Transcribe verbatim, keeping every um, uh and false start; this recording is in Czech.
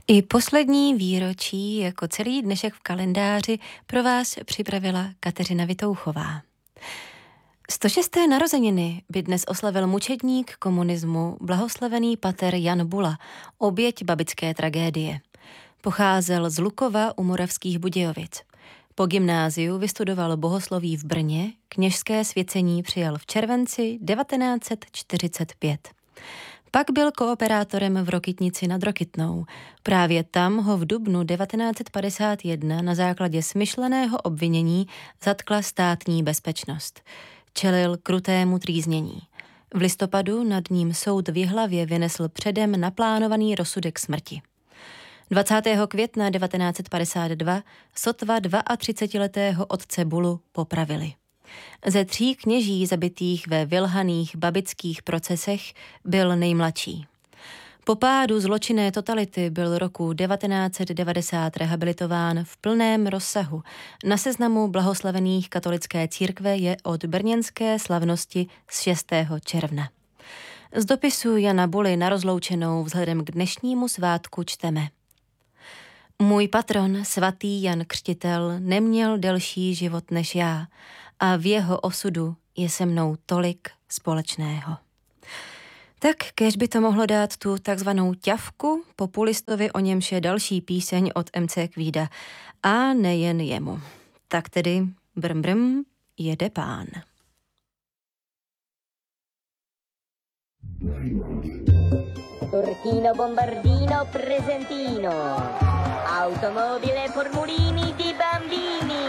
I poslední výročí jako celý dnešek v kalendáři pro vás připravila Kateřina Vitouchová. sto šesté narozeniny by dnes oslavil mučedník komunismu, blahoslavený pater Jan Bula, oběť babické tragédie. Pocházel z Lukova u Moravských Budějovic. Po gymnáziu vystudoval bohosloví v Brně, kněžské svěcení přijal v červenci devatenáct set čtyřicet pět. Pak byl kooperátorem v Rokytnici nad Rokytnou. Právě tam ho v dubnu devatenáct set padesát jedna na základě smyšleného obvinění zatkla státní bezpečnost. Čelil krutému trýznění. V listopadu nad ním soud v Jihlavě vynesl předem naplánovaný rozsudek smrti. dvacátého května devatenáct set padesát dva sotva třicetiletého otce Bulu popravili. Ze tří kněží zabitých ve vylhaných babických procesech byl nejmladší. Po pádu zločinné totality byl roku devatenáct set devadesát rehabilitován v plném rozsahu. Na seznamu blahoslavených katolické církve je od brněnské slavnosti z šestého června. Z dopisu Jana Buly na rozloučenou vzhledem k dnešnímu svátku čteme: Můj patron, svatý Jan Křtitel, neměl delší život než já a v jeho osudu je se mnou tolik společného. Tak kéž by to mohlo dát tu takzvanou ťavku populistovi, o němž je další píseň od M C Kvída. A nejen jemu. Tak tedy brm brm, jede pán. Turchino, bombardino, presentino, automobile, formulini di bambini.